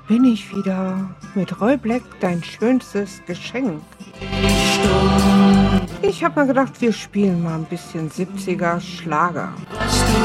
bin ich wieder mit Roy Black, dein schönstes Geschenk. Stumm, Ich habe mir gedacht, wir spielen mal ein bisschen 70er Schlager. was du